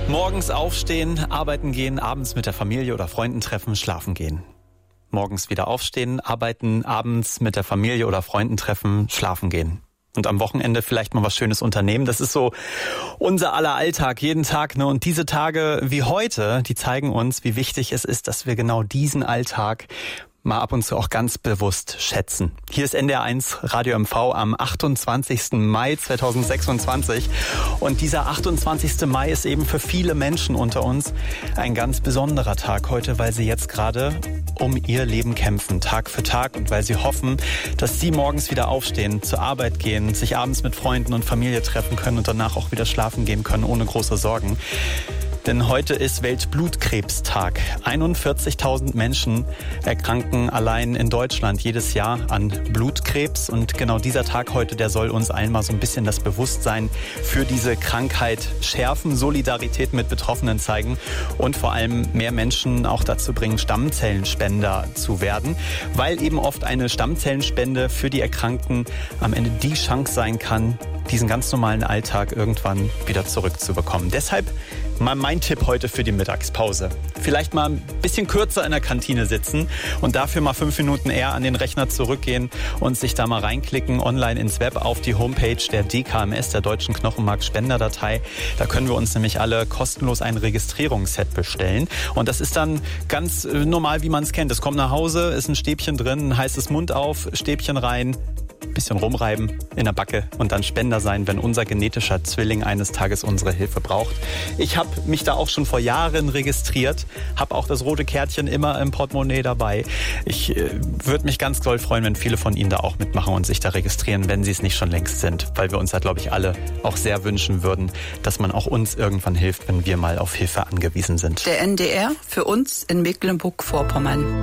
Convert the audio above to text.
Morgens aufstehen, arbeiten gehen, abends mit der Familie oder Freunden treffen, schlafen gehen. Morgens wieder aufstehen, arbeiten, abends mit der Familie oder Freunden treffen, schlafen gehen. Und am Wochenende vielleicht mal was Schönes unternehmen. Das ist so unser aller Alltag, jeden Tag, ne? Und diese Tage wie heute, die zeigen uns, wie wichtig es ist, dass wir genau diesen Alltag mal ab und zu auch ganz bewusst schätzen. Hier ist NDR1 Radio MV am 28. Mai 2026. Und dieser 28. Mai ist eben für viele Menschen unter uns ein ganz besonderer Tag heute, weil sie jetzt gerade um ihr Leben kämpfen, Tag für Tag, und weil sie hoffen, dass sie morgens wieder aufstehen, zur Arbeit gehen, sich abends mit Freunden und Familie treffen können und danach auch wieder schlafen gehen können, ohne große Sorgen. Denn heute ist Weltblutkrebstag. 41.000 Menschen erkranken allein in Deutschland jedes Jahr an Blutkrebs. Und genau dieser Tag heute, der soll uns einmal so ein bisschen das Bewusstsein für diese Krankheit schärfen, Solidarität mit Betroffenen zeigen und vor allem mehr Menschen auch dazu bringen, Stammzellenspender zu werden. Weil eben oft eine Stammzellenspende für die Erkrankten am Ende die Chance sein kann, diesen ganz normalen Alltag irgendwann wieder zurückzubekommen. Deshalb mal mein Tipp heute für die Mittagspause. Vielleicht mal ein bisschen kürzer in der Kantine sitzen und dafür mal 5 Minuten eher an den Rechner zurückgehen und sich da mal reinklicken, online ins Web auf die Homepage der DKMS, der Deutschen Knochenmark-Spenderdatei. Da können wir uns nämlich alle kostenlos ein Registrierungsset bestellen. Und das ist dann ganz normal, wie man es kennt. Es kommt nach Hause, ist ein Stäbchen drin, ein heißes Mund auf, Stäbchen rein, bisschen rumreiben in der Backe und dann Spender sein, wenn unser genetischer Zwilling eines Tages unsere Hilfe braucht. Ich habe mich da auch schon vor Jahren registriert, habe auch das rote Kärtchen immer im Portemonnaie dabei. Ich würde mich ganz doll freuen, wenn viele von Ihnen da auch mitmachen und sich da registrieren, wenn sie es nicht schon längst sind, weil wir uns da, glaube ich, alle auch sehr wünschen würden, dass man auch uns irgendwann hilft, wenn wir mal auf Hilfe angewiesen sind. Der NDR für uns in Mecklenburg-Vorpommern.